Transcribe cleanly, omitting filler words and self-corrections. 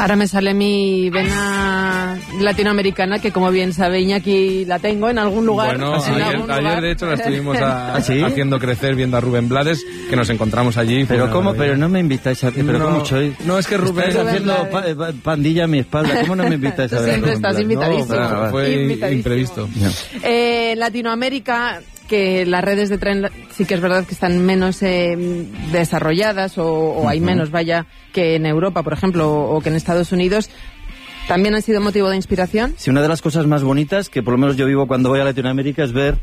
Ahora me sale mi vena latinoamericana, que como bien sabe Iñaki, la tengo en algún lugar. Bueno, ayer de hecho la estuvimos haciendo crecer viendo a Rubén Blades, que nos encontramos allí. Pero ¿cómo? Pero no me invitáis a... ¿Pero cómo soy? No, es que Rubén... Estáis haciendo pandilla a mi espalda. ¿Cómo no me invitáis a ver? Siempre estás invitadísimo. No, claro, fue imprevisto. No. Latinoamérica, que las redes de tren sí que es verdad que están menos desarrolladas o hay menos, vaya, que en Europa, por ejemplo, o que en Estados Unidos. ¿También han sido motivo de inspiración? Sí, una de las cosas más bonitas que por lo menos yo vivo cuando voy a Latinoamérica es ver